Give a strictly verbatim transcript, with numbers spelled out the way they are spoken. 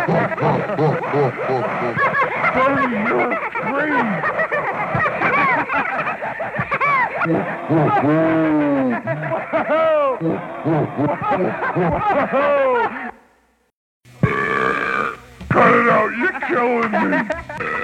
Bernie, you're a scream! Cut it out, you're killing me!